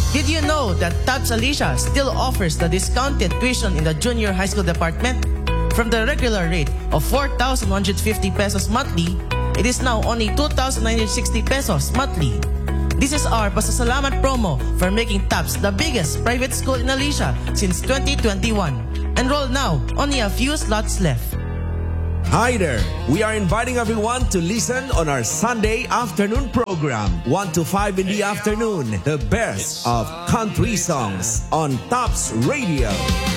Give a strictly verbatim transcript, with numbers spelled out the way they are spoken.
Did you know that Tabs Alicia still offers the discounted tuition in the junior high school department? From the regular rate of four thousand one hundred fifty pesos monthly, it is now only two thousand nine hundred sixty pesos monthly. This is our pasasalamat promo for making Tabs the biggest private school in Alicia since twenty twenty-one. Enroll now, only a few slots left. Hi there! We are inviting everyone to listen on our Sunday afternoon program, one to five in the afternoon, the best of country songs on Tops Radio.